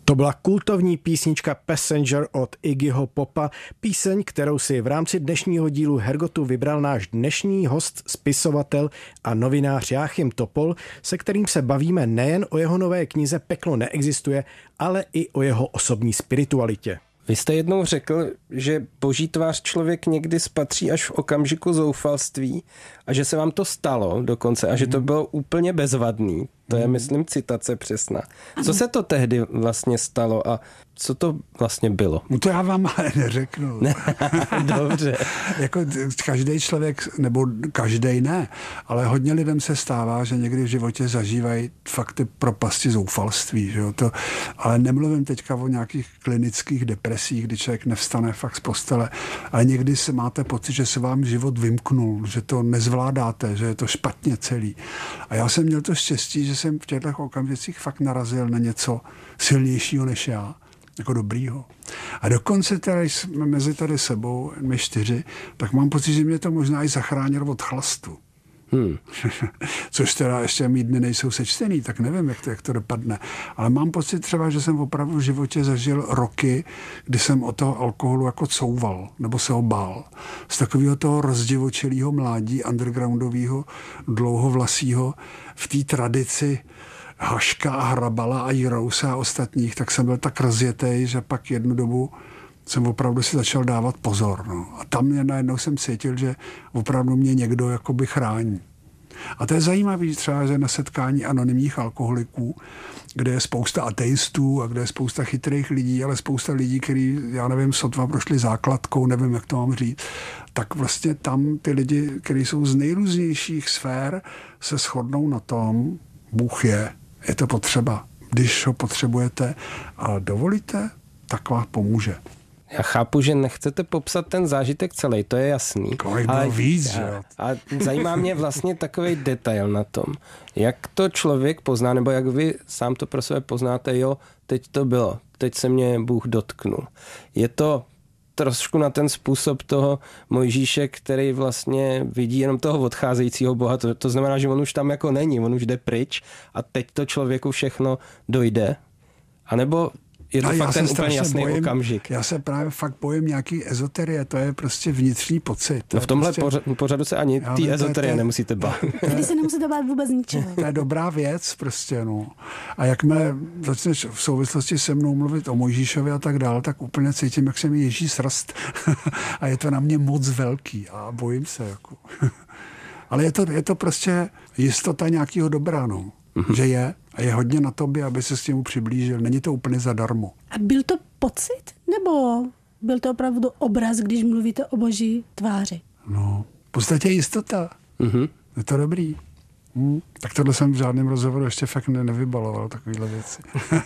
To byla kultovní písnička Passenger od Iggyho Popa, píseň, kterou si v rámci dnešního dílu Hergotu vybral náš dnešní host, spisovatel a novinář Jáchym Topol, se kterým se bavíme nejen o jeho nové knize Peklo neexistuje, ale i o jeho osobní spiritualitě. Vy jste jednou řekl, že boží tvář člověk někdy spatří až v okamžiku zoufalství a že se vám to stalo dokonce a že to bylo úplně bezvadný. To je, myslím, citace přesná. Co se to tehdy vlastně stalo a co to vlastně bylo? No to já vám ale neřeknu. Dobře. Jako každý člověk, nebo každý ne, ale hodně lidem se stává, že někdy v životě zažívají fakt ty propasti zoufalství. Že jo? Ale nemluvím teďka o nějakých klinických depresích, kdy člověk nevstane fakt z postele, ale někdy se máte pocit, že se vám život vymknul, že to nezvládáte, že je to špatně celý. A já jsem měl to štěstí, že jsem v těchto okamžicích fakt narazil na něco silnějšího než já, jako dobrýho. A dokonce tady jsme mezi tady sebou, my 4, tak mám pocit, že mě to možná i zachránilo od chlastu. Což teda ještě mý dny nejsou sečtený, tak nevím, jak to dopadne. Ale mám pocit třeba, že jsem opravdu v životě zažil roky, kdy jsem od toho alkoholu jako couval, nebo se ho bál. Z takového toho rozdivočilého mládí, undergroundového, dlouhovlasího, v té tradici Haška a Hrabala a Jirousa a ostatních, tak jsem byl tak rozjetej, že pak jednu dobu jsem opravdu si začal dávat pozor. No. A tam najednou jsem cítil, že opravdu mě někdo jakoby chrání. A to je zajímavé třeba, že na setkání anonymních alkoholiků, kde je spousta ateistů a kde je spousta chytrých lidí, ale spousta lidí, kteří, já nevím, sotva prošli základkou, nevím, jak to mám říct, tak vlastně tam ty lidi, kteří jsou z nejrůznějších sfér, se shodnou na tom, Bůh je to potřeba. Když ho potřebujete a dovolíte, tak vám pomůže. Já chápu, že nechcete popsat ten zážitek celý, to je jasný. Kolik bylo víc, že jo? A zajímá mě vlastně takový detail na tom. Jak to člověk pozná, nebo jak vy sám to pro sebe poznáte, jo, teď to bylo, teď se mě Bůh dotknul. Je to trošku na ten způsob toho Mojžíše, který vlastně vidí jenom toho odcházejícího Boha. To znamená, že on už tam jako není, on už jde pryč a teď to člověku všechno dojde. A nebo je to fakt ten úplně jasný okamžik. Já se právě fakt bojím nějaký ezoterie, to je prostě vnitřní pocit. No v tomhle pořadu se ani té ezoterie nemusíte bát. Tady se nemusíte bát vůbec ničeho. To je dobrá věc prostě, no. A jakmile začneš v souvislosti se mnou mluvit o Mojžíšovi a tak dál, tak úplně cítím, jak se mi ježí srst. A je to na mě moc velký a bojím se. Jako. Ale je to prostě jistota nějakého dobra, no. Že je. A je hodně na tobě, aby se s tím přiblížil. Není to úplně zadarmo. A byl to pocit? Nebo byl to opravdu obraz, když mluvíte o boží tváři? No, v podstatě jistota. Je to dobrý. Tak tohle jsem v žádném rozhovoru ještě fakt nevybaloval, takovýhle věci.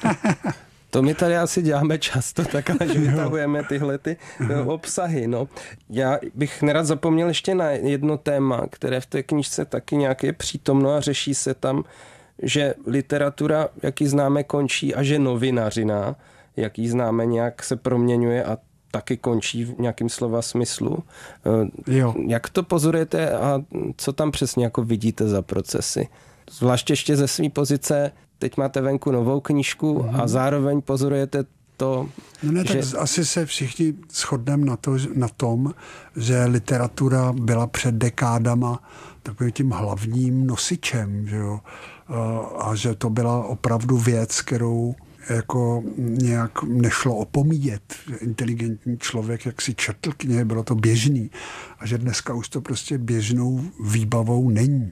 To my tady asi děláme často, takhle, že vytahujeme tyhle ty obsahy. No. Já bych nerad zapomněl ještě na jedno téma, které v té knížce taky nějak je přítomno a řeší se tam, že literatura, jak ji známe, končí a že novinařina, jak ji známe, nějak se proměňuje a taky končí v nějakým slova smyslu. Jo. Jak to pozorujete a co tam přesně jako vidíte za procesy? Zvláště ještě ze své pozice, teď máte venku novou knížku a zároveň pozorujete to, tak asi se všichni shodneme na tom, že literatura byla před dekádama takovým tím hlavním nosičem, že jo? A že to byla opravdu věc, kterou jako nějak nešlo opomíjet. Inteligentní člověk, jak si četl knihy, bylo to běžný. A že dneska už to prostě běžnou výbavou není.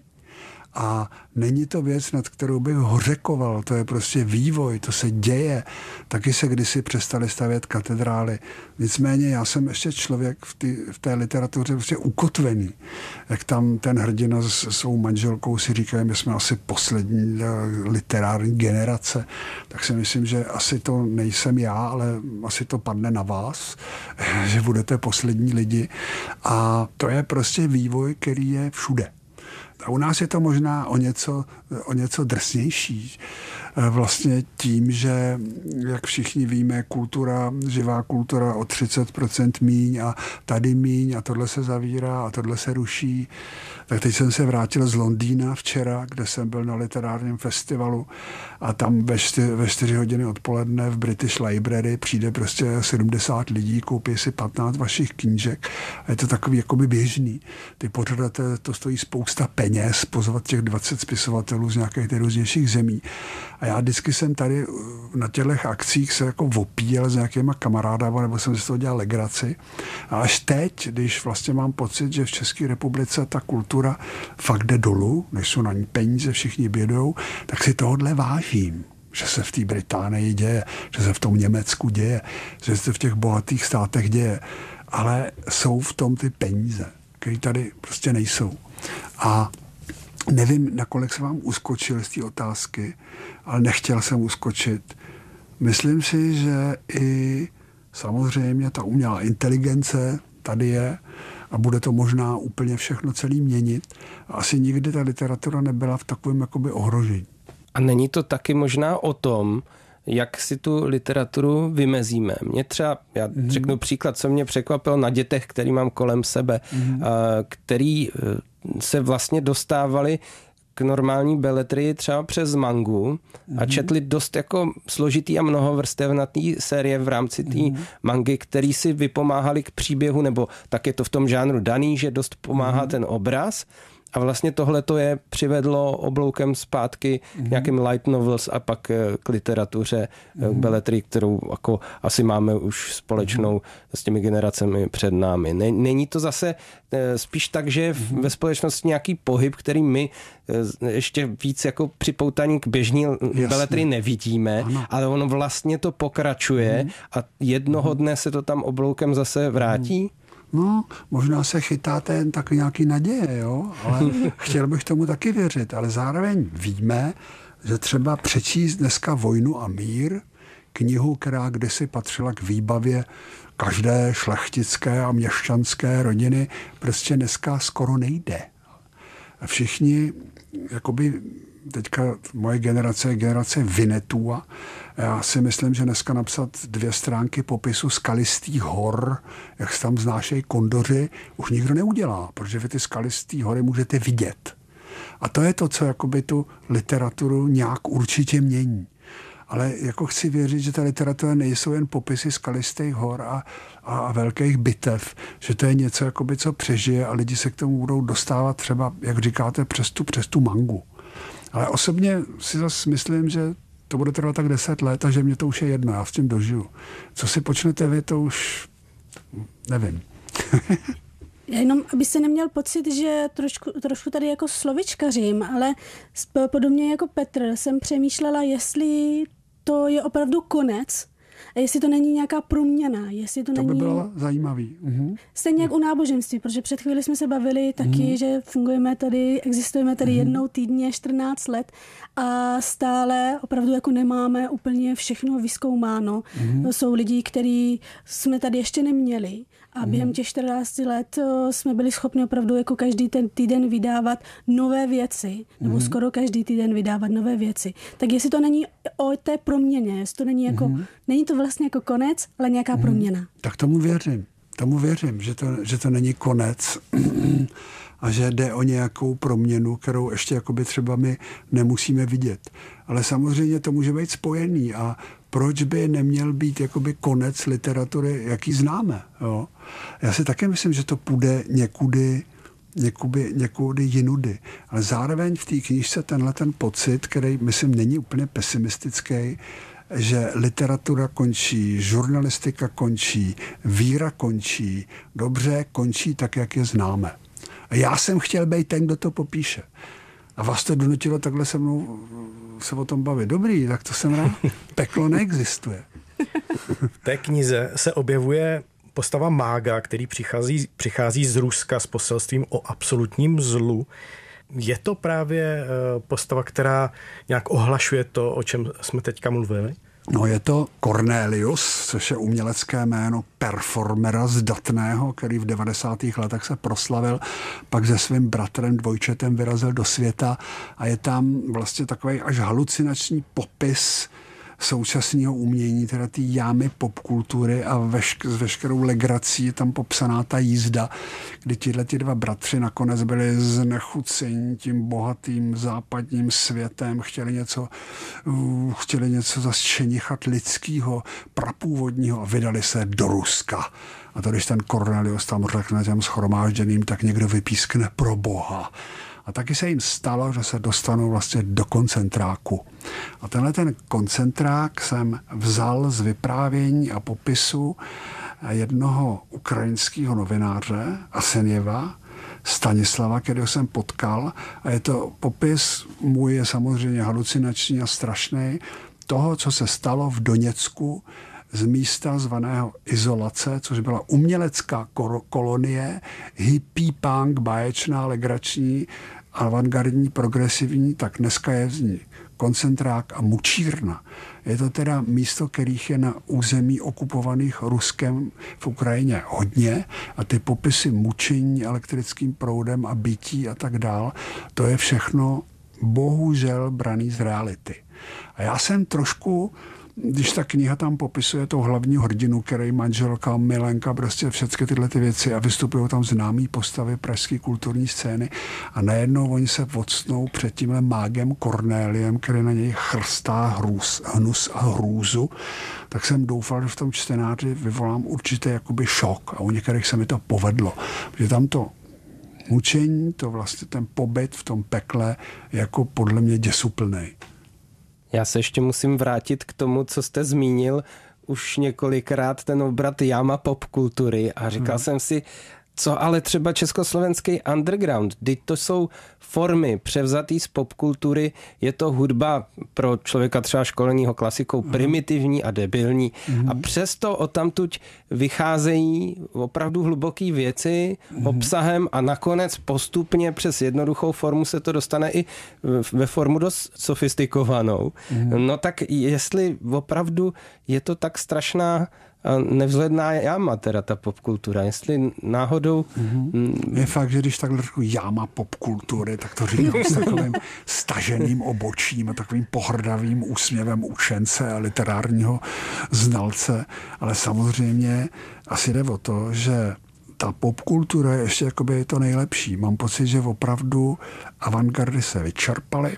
A není to věc, nad kterou bych hořekoval, to je prostě vývoj, to se děje. Taky se kdysi přestali stavět katedrály. Nicméně já jsem ještě člověk v té literatuře prostě ukotvený. Jak tam ten hrdina s svou manželkou si říkají, my jsme asi poslední literární generace, tak si myslím, že asi to nejsem já, ale asi to padne na vás, že budete poslední lidi. A to je prostě vývoj, který je všude. A u nás je to možná o něco drsnější. vlastně tím, že, jak všichni víme, živá kultura o 30% míň a tady míň a tohle se zavírá a tohle se ruší. Tak teď jsem se vrátil z Londýna včera, kde jsem byl na literárním festivalu a tam ve 4 hodiny odpoledne v British Library přijde prostě 70 lidí, koupí si 15 vašich knížek a je to takový jakoby běžný. Ty pořadatelé, to stojí spousta peněz, pozvat těch 20 spisovatelů z nějakých nejrůznějších zemí. A já vždycky jsem tady na těchto akcích se jako opíjel s nějakýma kamarádama, nebo jsem si toho dělal legraci. A až teď, když vlastně mám pocit, že v České republice ta kultura fakt jde dolů, než jsou na ní peníze, všichni bědou, tak si tohodle vážím, že se v té Británii děje, že se v tom Německu děje, že se v těch bohatých státech děje. Ale jsou v tom ty peníze, které tady prostě nejsou. A nevím, nakolik jsem vám uskočil z té otázky, ale nechtěl jsem uskočit. Myslím si, že i samozřejmě ta umělá inteligence tady je a bude to možná úplně všechno celý měnit. A asi nikdy ta literatura nebyla v takovém jakoby ohrožení. A není to taky možná o tom, jak si tu literaturu vymezíme. Mě třeba, já řeknu příklad, co mě překvapilo na dětech, který mám kolem sebe, který se vlastně dostávali k normální beletrii třeba přes mangu a četli dost jako složitý a mnohovrstevnatý série v rámci té mangy, který si vypomáhali k příběhu, nebo tak je to v tom žánru daný, že dost pomáhá ten obraz. A vlastně tohle to je přivedlo obloukem zpátky k nějakým light novels a pak k literatuře, k beletrii, kterou jako asi máme už společnou s těmi generacemi před námi. Není to zase spíš tak, že ve společnosti nějaký pohyb, který my ještě víc jako připoutaní k běžní beletrii nevidíme, ale ono vlastně to pokračuje a jednoho dne se to tam obloukem zase vrátí? No, možná se chytáte jen tak nějaký naděje, jo? Ale chtěl bych tomu taky věřit. Ale zároveň víme, že třeba přečíst dneska Vojnu a mír, knihu, která kdysi patřila k výbavě každé šlechtické a měšťanské rodiny, prostě dneska skoro nejde. A všichni, jakoby teďka moje generace je generace Vinnetů a já si myslím, že dneska napsat 2 stránky popisu skalistých hor, jak se tam znášejí kondoři, už nikdo neudělá, protože vy ty skalistý hory můžete vidět. A to je to, co jakoby tu literaturu nějak určitě mění. Ale jako chci věřit, že ta literatura nejsou jen popisy skalistých hor a velkých bitev, že to je něco, jakoby, co přežije a lidi se k tomu budou dostávat třeba, jak říkáte, přes tu mangu. Ale osobně si zase myslím, že to bude trvat tak 10 let a že mě to už je jedno, já s tím dožiju. Co si počnete vy, to už nevím. Já jenom, abyste neměl pocit, že trošku tady jako slovičkařím, ale podobně jako Petr jsem přemýšlela, jestli to je opravdu konec a jestli to není nějaká proměna, jestli to není... by bylo zajímavý. Stejně jak u náboženství, protože před chvíli jsme se bavili taky, že existujeme tady jednou týdně 14 let a stále opravdu jako nemáme úplně všechno vyzkoumáno. Jsou lidi, který jsme tady ještě neměli a během těch 14 let jsme byli schopni opravdu jako každý ten týden vydávat nové věci, nebo skoro každý týden vydávat nové věci. Tak jestli to není o té proměně, jestli to není jako, není to vlastně jako konec, ale nějaká proměna. Tak tomu věřím, že to není konec a že jde o nějakou proměnu, kterou ještě jakoby třeba my nemusíme vidět. Ale samozřejmě to může být spojený a proč by neměl být jakoby konec literatury, jaký známe. Jo? Já si také myslím, že to půjde někudy jinudy. Ale zároveň v té knížce ten pocit, který myslím není úplně pesimistický, že literatura končí, žurnalistika končí, víra končí, dobře končí tak, jak je známe. A já jsem chtěl být ten, kdo to popíše. A vás to donutilo takhle se mnou se o tom bavit. Dobrý, tak to jsem rád. Peklo neexistuje. V té knize se objevuje postava mága, který přichází z Ruska s poselstvím o absolutním zlu. Je to právě postava, která nějak ohlašuje to, o čem jsme teďka mluvili? No je to Cornelius, což je umělecké jméno performera zdatného, který v 90. letech se proslavil, pak se svým bratrem dvojčetem vyrazil do světa a je tam vlastně takový až halucinační popis současného umění, teda ty jámy popkultury a s veškerou legrací je tam popsaná ta jízda, kdy ti dva bratři nakonec byli znechuceni tím bohatým západním světem, chtěli něco zaštěnichat lidského, prapůvodního a vydali se do Ruska. A to, když ten Cornelius tam řekne těm shromážděným, tak někdo vypískne pro Boha. A taky se jim stalo, že se dostanou vlastně do koncentráku. A tenhle ten koncentrák jsem vzal z vyprávění a popisu jednoho ukrajinského novináře, Asenjeva, Stanislava, kterého jsem potkal. A je to popis, můj je samozřejmě halucinační a strašný, toho, co se stalo v Doněcku z místa zvaného Izolace, což byla umělecká kolonie, hippie punk, báječná, legrační, avantgardní, progresivní, tak dneska je z ní koncentrák a mučírna. Je to teda místo, kterých je na území okupovaných Ruskem v Ukrajině hodně a ty popisy mučení elektrickým proudem a bytí a tak dál, to je všechno bohužel braný z reality. A já jsem trošku, když ta kniha tam popisuje toho hlavního hrdinu, který manželka, milenka, prostě všechny tyhle ty věci a vystupují tam známý postavy pražské kulturní scény a najednou oni se odstnou před tímhle mágem Corneliem, který na něj chrstá hnus a hrůzu, tak jsem doufal, že v tom čtenáři vyvolám určitý jakoby šok a u některých se mi to povedlo, protože tam to mučení, to vlastně ten pobyt v tom pekle jako podle mě děsuplnej. Já se ještě musím vrátit k tomu, co jste zmínil už několikrát, ten obrat jáma popkultury a říkal jsem si, co ale třeba československý underground, kdy to jsou formy převzatý z popkultury, je to hudba pro člověka třeba školeného klasikou primitivní a debilní a přesto odtamtud vycházejí opravdu hluboký věci obsahem a nakonec postupně přes jednoduchou formu se to dostane i ve formu dost sofistikovanou. No tak jestli opravdu je to tak strašná nevzhledná jáma, teda ta popkultura. Jestli náhodou... Je fakt, že když takhle řeknu jáma popkultury, tak to říkám s takovým staženým obočím a takovým pohrdavým úsměvem učence a literárního znalce. Ale samozřejmě asi jde o to, že ta popkultura je ještě jakoby to nejlepší. Mám pocit, že opravdu avantgardy se vyčerpaly,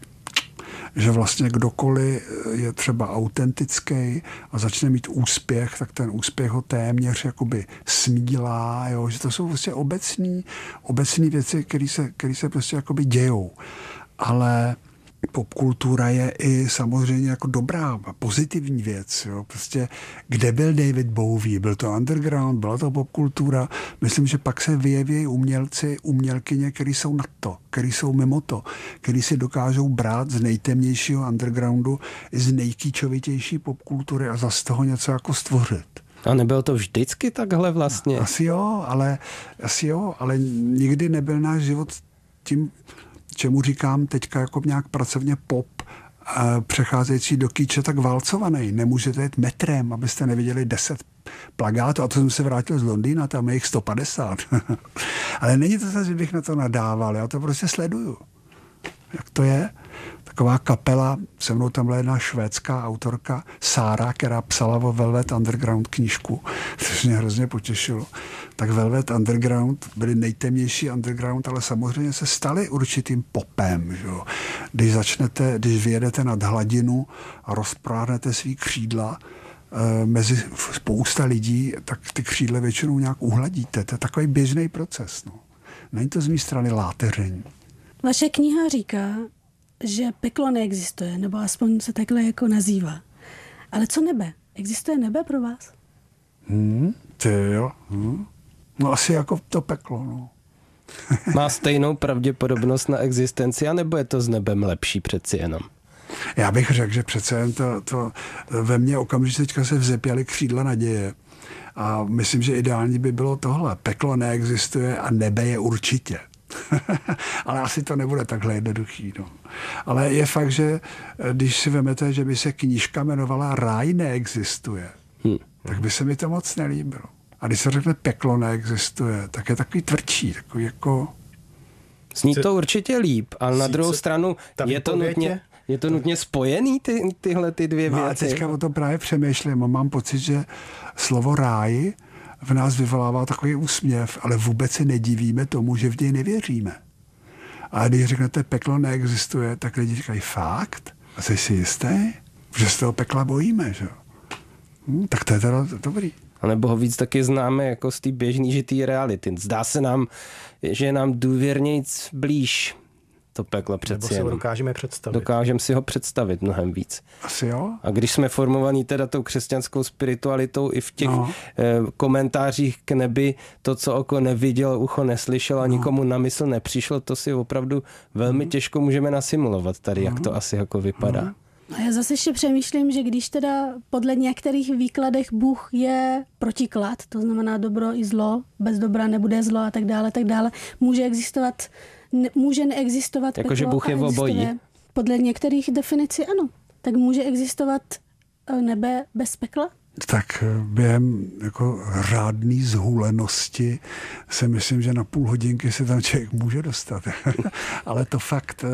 že vlastně kdokoliv je třeba autentický a začne mít úspěch, tak ten úspěch ho téměř jakoby smílá, jo? Že to jsou vlastně obecný věci, které se prostě jakoby dějou. Ale popkultura je i samozřejmě jako dobrá, pozitivní věc. Jo? Prostě kde byl David Bowie? Byl to underground, byla to popkultura. Myslím, že pak se vyjeví umělci, umělkyně, který jsou nad to, který jsou mimo to, který si dokážou brát z nejtemnějšího undergroundu i z nejkýčovitější popkultury a zase z toho něco jako stvořit. A nebylo to vždycky takhle vlastně? Asi jo, ale nikdy nebyl náš život tím, čemu říkám teďka jako nějak pracovně pop, přecházející do kýče, tak válcovaný. Nemůžete jít metrem, abyste neviděli 10 plakátů. A to jsem se vrátil z Londýna, tam je jich 150. Ale není to tak, že bych na to nadával. Já to prostě sleduju. Jak to je? Taková kapela, se mnou tam byla jedna švédská autorka, Sára, která psala o Velvet Underground knížku, což mě hrozně potěšilo. Tak Velvet Underground byli nejtemnější underground, ale samozřejmě se stali určitým popem. Že? Když vyjedete nad hladinu a rozpráhnete svý křídla mezi spousta lidí, tak ty křídla většinou nějak uhladíte. To je takový běžný proces. No. Není to z mé strany láteření. Vaše kniha říká, že peklo neexistuje, nebo aspoň se takhle jako nazývá. Ale co nebe? Existuje nebe pro vás? Jo. No asi jako to peklo. No. Má stejnou pravděpodobnost na existenci, anebo je to s nebem lepší přeci jenom? Já bych řekl, že přece jen to ve mně okamžitě teďka se vzepěly křídla naděje. A myslím, že ideální by bylo tohle. Peklo neexistuje a nebe je určitě. Ale asi to nebude takhle jednoduchý. No. Ale je fakt, že když si vemete, že by se knížka jmenovala Ráj neexistuje, tak by se mi to moc nelíbilo. A když se řekne peklo neexistuje, tak je takový tvrdší, takový jako... Zní to určitě líp, ale na druhou stranu je to nutně spojený tyhle ty dvě věci. No a teďka o tom právě přemýšlím a mám pocit, že slovo ráj v nás vyvolává takový úsměv, ale vůbec se nedivíme tomu, že v něj nevěříme. A když řeknete peklo neexistuje, tak lidi říkají fakt? A jsi si jistý? Že z toho pekla bojíme, že? Tak to je teda dobrý. A nebo ho víc taky známe jako z té běžný žitý reality. Zdá se nám, že je nám důvěrnějc blíž to peklo přeci. Nebo si ho dokážeme představit. Dokážeme si ho představit mnohem víc. Asi jo. A když jsme formovaní teda tou křesťanskou spiritualitou i v těch komentářích k nebi, to, co oko nevidělo, ucho neslyšelo a nikomu na mysl nepřišlo, to si opravdu velmi těžko můžeme nasimulovat tady, jak to asi jako vypadá. A já zase ještě přemýšlím, že když teda podle některých výkladech Bůh je protiklad, to znamená dobro i zlo, bez dobra nebude zlo a tak dále, může neexistovat peklo. Jakože Bůh je v obojí. Podle některých definicí ano. Tak může existovat nebe bez pekla? Tak během jako řádný zhulenosti si myslím, že na půl hodinky se tam člověk může dostat. Ale to fakt...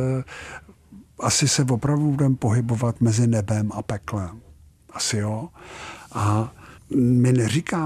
Asi se opravdu budeme pohybovat mezi nebem a peklem. Asi jo. A my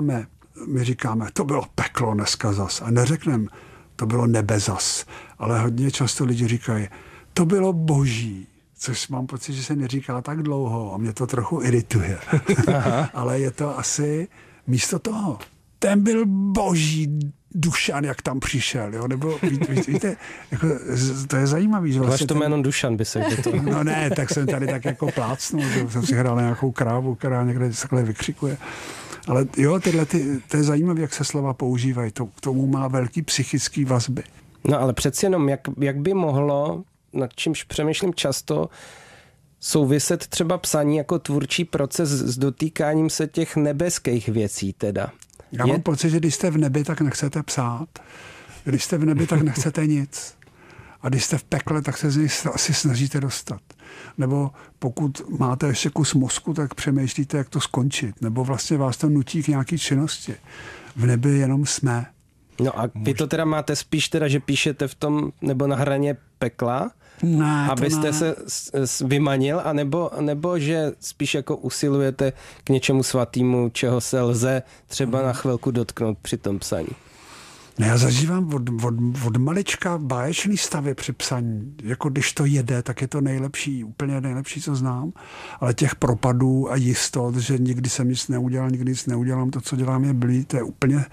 říkáme, to bylo peklo dneska zas. A neřekneme, to bylo nebe zas. Ale hodně často lidi říkají, to bylo boží. Což mám pocit, že se neříká tak dlouho a mě to trochu irituje. Ale je to asi místo toho. Ten byl boží Dušan, jak tam přišel, jo? Nebo víte, jako, to je zajímavý. Že vlastně to jméno Dušan by se to... No ne, tak jsem tady tak jako plácnul, že jsem si hrál nějakou krávu, která někde takhle vykřikuje. Ale jo, to je zajímavé, jak se slova používají, k tomu má velký psychický vazby. No ale přeci jenom, jak by mohlo, nad čímž přemýšlím často, souviset třeba psaní jako tvůrčí proces s dotýkáním se těch nebeských věcí teda. Já mám pocit, že když jste v nebi, tak nechcete psát. Když jste v nebi, tak nechcete nic. A když jste v pekle, tak se z něj asi snažíte dostat. Nebo pokud máte ještě kus mozku, tak přemýšlíte, jak to skončit. Nebo vlastně vás to nutí k nějaký činnosti. V nebi jenom jsme. No a vy to teda máte spíš teda, že píšete v tom, nebo na hraně pekla, ne, abyste ne. se vymanil, nebo že spíš jako usilujete k něčemu svatýmu, čeho se lze třeba na chvilku dotknout při tom psaní? Já zažívám od malička báječný stavy při psaní. Jako když to jede, tak je to nejlepší, úplně nejlepší, co znám. Ale těch propadů a jistot, že nikdy jsem nic neudělal, nikdy nic neudělám, to, co dělám, je blí, to je úplně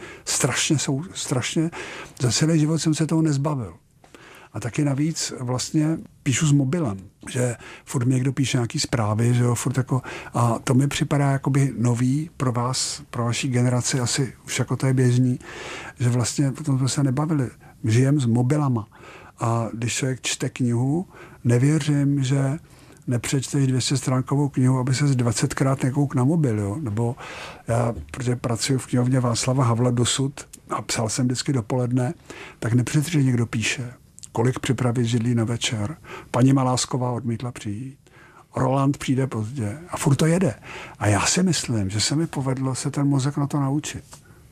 strašně. Za celý život jsem se toho nezbavil. A taky navíc vlastně píšu s mobilem, že furt mi někdo píše nějaký zprávy, že jo, furt jako, a to mi připadá jakoby nový pro vás, pro vaši generaci, asi už jako to je běžný, že vlastně potom jsme se nebavili. Žijem s mobilama. A když člověk čte knihu, nevěřím, že nepřečteš 200stránkovou knihu, aby se 20krát nekouk na mobil, jo? Nebo já, protože pracuji v knihovně Václava Havla dosud a psal jsem vždycky dopoledne, tak nepřečteš, že někdo píše. Kolik připravit židlí na večer. Paní Malásková odmítla přijít. Roland přijde pozdě. A furt to jede. A já si myslím, že se mi povedlo se ten mozek na to naučit.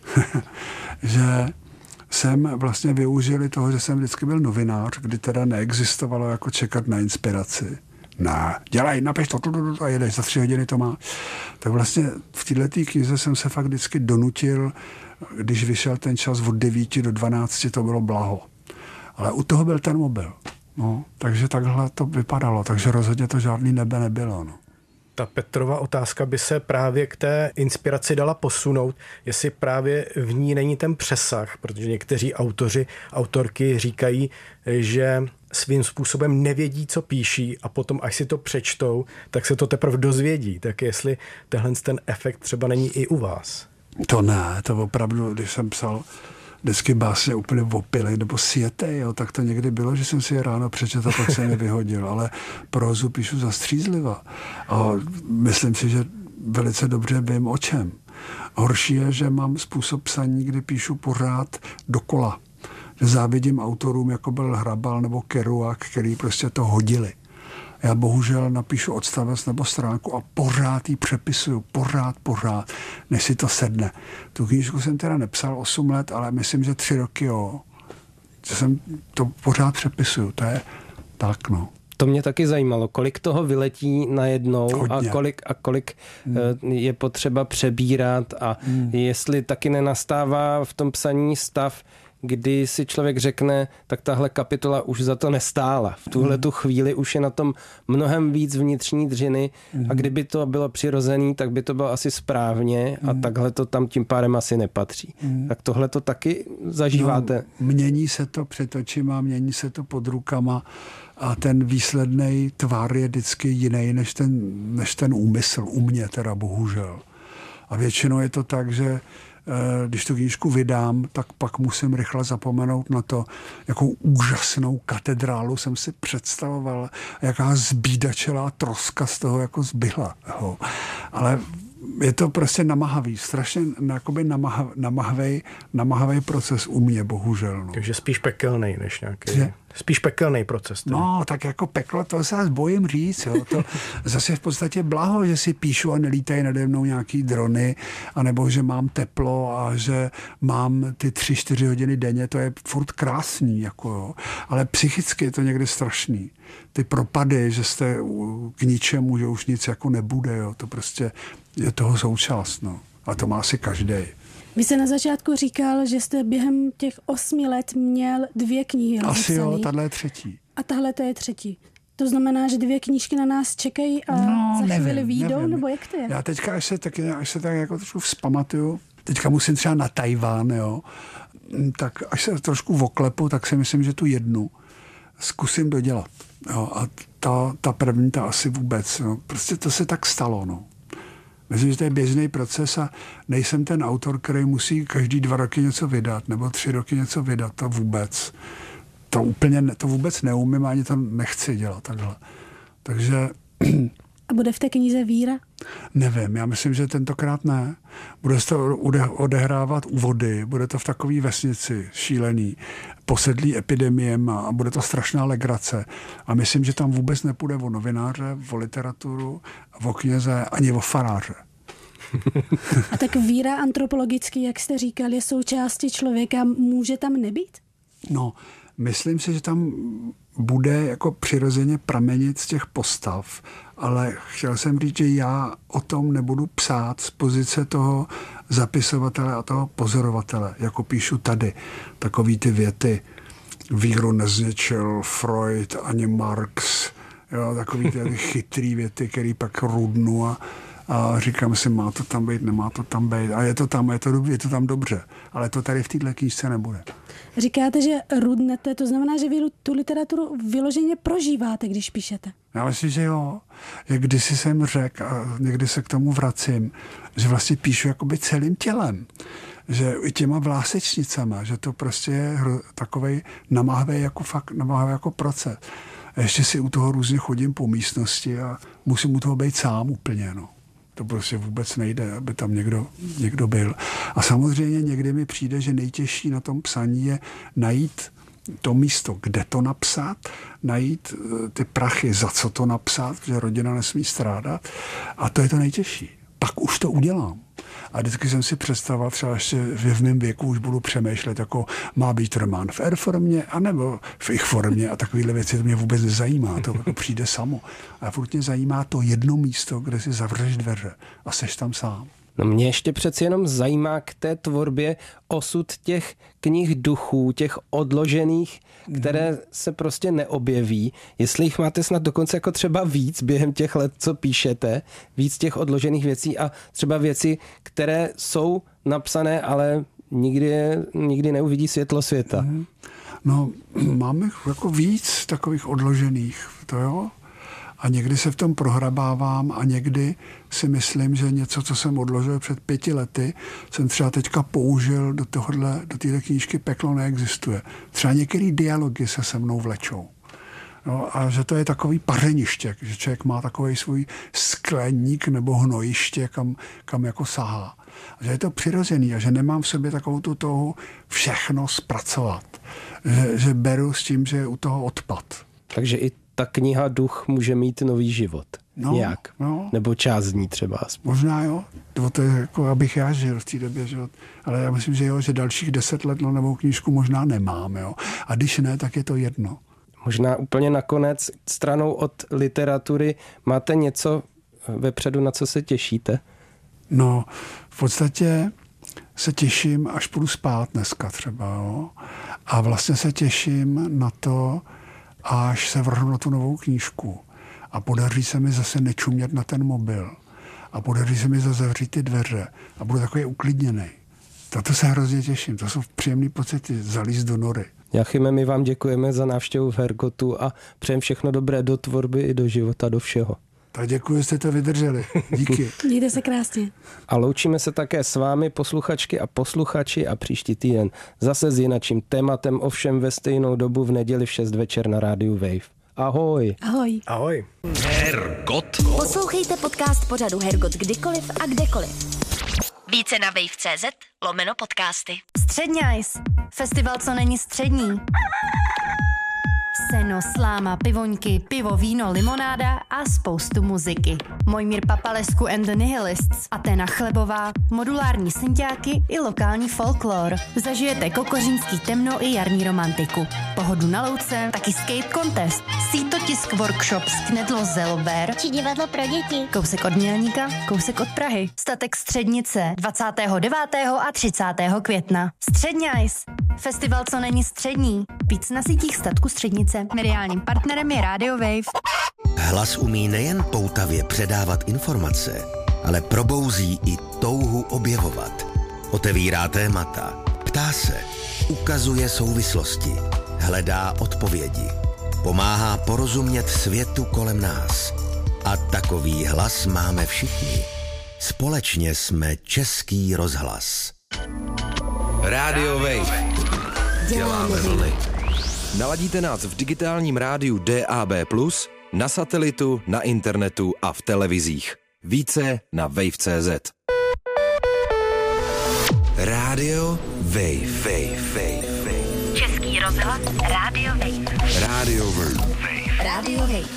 Že jsem vlastně využili toho, že jsem vždycky byl novinář, kdy teda neexistovalo jako čekat na inspiraci. Ne, dělej, napiš to a jedeš, za 3 hodiny to má. Tak vlastně v této knize jsem se fakt vždycky donutil, když vyšel ten čas od 9 do 12, to bylo blaho. Ale u toho byl ten mobil. No, takže takhle to vypadalo. Takže rozhodně to žádný nebe nebylo. No. Ta Petrova otázka by se právě k té inspiraci dala posunout, jestli právě v ní není ten přesah, protože někteří autorky říkají, že svým způsobem nevědí, co píší a potom, až si to přečtou, tak se to teprve dozvědí. Tak jestli ten efekt třeba není i u vás. To ne, to opravdu, když jsem psal vždycky básně úplně opily, nebo siete, jo, tak to někdy bylo, že jsem si je ráno přečetl a pak se mi vyhodil, ale prózu píšu zastřízliva. A myslím si, že velice dobře vím o čem. Horší je, že mám způsob psaní, kdy píšu pořád dokola. Závidím autorům, jako byl Hrabal nebo Kerouac, který prostě to hodili. Já bohužel napíšu odstavec nebo stránku a pořád ji přepisuju, pořád, než si to sedne. Tu knížku jsem teda nepsal 8 let, ale myslím, že 3 roky, jo. Že jsem to pořád přepisuju, to je tak, no. To mě taky zajímalo, kolik toho vyletí najednou Hodně. a kolik je potřeba přebírat a jestli taky nenastává v tom psaní stav, kdy si člověk řekne, tak tahle kapitola už za to nestála. V tuhle tu chvíli už je na tom mnohem víc vnitřní dřiny a kdyby to bylo přirozený, tak by to bylo asi správně a takhle to tam tím pádem asi nepatří. Tak tohle to taky zažíváte? No, mění se to před očima, mění se to pod rukama a ten výsledný tvar je vždycky jiný než ten úmysl, u mě teda bohužel. A většinou je to tak, že když tu knížku vydám, tak pak musím rychle zapomenout na to, jakou úžasnou katedrálu jsem si představoval, jaká zbídačelá troska z toho jako zbyla. Jo. Ale je to prostě namahavý, strašně namahavý proces u mě, bohužel. No. Takže spíš pekelnej než nějaký. Spíš pekelnej proces. Tedy. No, tak jako peklo, to se vás bojím říct. Jo. To zase v podstatě blaho, že si píšu a nelítají nade mnou nějaký drony, anebo že mám teplo a že mám ty 3-4 hodiny denně, to je furt krásný. Jako, jo. Ale psychicky je to někdy strašný. Ty propady, že jste k ničemu, že už nic jako nebude, jo. To prostě je toho součást. No. A to má asi každej. Vy jste na začátku říkal, že jste během těch 8 let měl 2 knihy rozepsaný. Asi jo, tahle je 3. A tahle to je 3. To znamená, že 2 knížky na nás čekají a za chvíli výjdou, nebo jak to je? Já teďka, až se tak jako trošku vzpamatuju, teďka musím třeba na Tajván, jo, tak až se trošku oklepu, tak si myslím, že tu jednu zkusím dodělat. Jo, a ta první, ta asi vůbec. No. Prostě to se tak stalo, no. Myslím, že to je běžný proces a nejsem ten autor, který musí každý 2 roky něco vydat, nebo 3 roky něco vydat, to vůbec. To vůbec neumím, ani to nechci dělat takhle. Takže... A bude v té knize víra? Nevím, já myslím, že tentokrát ne. Bude se to odehrávat u vody, bude to v takové vesnici šílený, posedlý epidemiem a bude to strašná legrace. A myslím, že tam vůbec nepůjde o novináře, o literaturu, o kněze, ani o faráře. A tak víra antropologicky, jak jste říkal, je součástí člověka, může tam nebýt? No, myslím si, že tam bude jako přirozeně pramenit z těch postav, ale chtěl jsem říct, že já o tom nebudu psát z pozice toho zapisovatele a toho pozorovatele, jako píšu tady. Takový ty věty, víru nezničil Freud ani Marx, jo, takový ty chytrý věty, který pak rudnu a říkám si, má to tam být, nemá to tam být. A je to tam dobře. Ale to tady v této knížce nebude. Říkáte, že rudnete, to znamená, že vy tu literaturu vyloženě prožíváte, když píšete. Já myslím, že jo. Jak kdysi jsem řekl, a někdy se k tomu vracím, že vlastně píšu jakoby celým tělem. Že i těma vlásečnicama, že to prostě je takovej namáhavý jako proces. A ještě si u toho různě chodím po místnosti a musím u toho být sám úplně, no. To prostě vůbec nejde, aby tam někdo byl. A samozřejmě někdy mi přijde, že nejtěžší na tom psaní je najít to místo, kde to napsat, najít ty prachy, za co to napsat, že rodina nesmí strádat. A to je to nejtěžší. Pak už to udělám. A vždycky jsem si představoval, třeba ještě v mém věku už budu přemýšlet, jako má být román v R-formě, anebo v ich formě a takovéhle věci, to mě vůbec nezajímá, to jako přijde samo. A furt mě zajímá to jedno místo, kde si zavřeš dveře a seš tam sám. No mě ještě přeci jenom zajímá k té tvorbě osud těch knih duchů, těch odložených, které se prostě neobjeví. Jestli jich máte snad dokonce jako třeba víc během těch let, co píšete, víc těch odložených věcí a třeba věci, které jsou napsané, ale nikdy neuvidí světlo světa. No, máme jako víc takových odložených, to jo. A někdy se v tom prohrabávám a někdy si myslím, že něco, co jsem odložil před 5 lety, jsem třeba teďka použil do této knížky Peklo neexistuje. Třeba některé dialogy se mnou vlečou. Jo, a že to je takový pařeniště, že člověk má takový svůj skleník nebo hnojiště, kam jako sahá. A že je to přirozený a že nemám v sobě takovou tu touhu všechno zpracovat. Že beru s tím, že je u toho odpad. Takže i ta kniha Duch může mít nový život. Jak? No. Nebo část z ní třeba. Možná jo. To je jako, abych já žil v té době. Že? Ale já myslím, že jo, že dalších 10 let na novou knížku možná nemám. Jo? A když ne, tak je to jedno. Možná úplně nakonec stranou od literatury máte něco vepředu, na co se těšíte? No, v podstatě se těším, až půjdu spát dneska třeba. Jo? A vlastně se těším na to, až se vrhnu na tu novou knížku. A podaří se mi zase nečumět na ten mobil. A podaří se mi zavřít ty dveře. A budu takový uklidněný. To se hrozně těším. To jsou příjemný pocity, zalízt do nory. Jáchyme, my vám děkujeme za návštěvu v Hergotu a přejem všechno dobré do tvorby i do života, do všeho. Tak děkuji, že jste to vydrželi. Díky. Mějte se krásně. A loučíme se také s vámi, posluchačky a posluchači, a příští týden zase s jinačím tématem, ovšem ve stejnou dobu v neděli v 6 večer na rádiu Wave. Ahoj. Ahoj. Ahoj. Hergot. Poslouchejte podcast pořadu Hergot kdykoliv a kdekoliv. Více na wave.cz/podcasty. Středňajs. Festival, co není střední. Seno, sláma, pivoňky, pivo, víno, limonáda a spoustu muziky. Mojmír Papalescu and the Nihilists, Aténa Chlebová, modulární synťáky i lokální folklor. Zažijete kokořínský temno i jarní romantiku. Pohodu na louce, taky skate contest, sítotisk workshop z Knedlo Zelber či divadlo pro děti. Kousek od Mělníka, kousek od Prahy. Statek Střednice 29. a 30. května. Středňajs. Festival, co není střední. Víc na sítích statku Střednice. Mediálním partnerem je Radio Wave. Hlas umí nejen poutavě předávat informace, ale probouzí i touhu objevovat. Otevírá témata, ptá se, ukazuje souvislosti, hledá odpovědi, pomáhá porozumět světu kolem nás. A takový hlas máme všichni. Společně jsme Český rozhlas. Radio Wave. Děláme vlny. Naladíte nás v digitálním rádiu DAB+, na satelitu, na internetu a v televizích. Více na wave.cz. Radio Wave. Český rozhlas Radio Wave. Radio Wave. Radio Wave.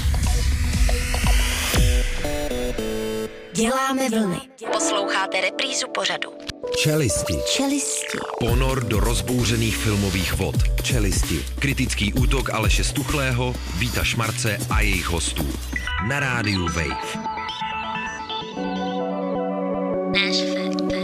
Děláme vlny. Posloucháte reprízu pořadu. Čelisti. Ponor do rozbouřených filmových vod. Čelisti. Kritický útok Aleše Stuchlého, Víta Šmarce a jejich hostů. Na rádiu Wave.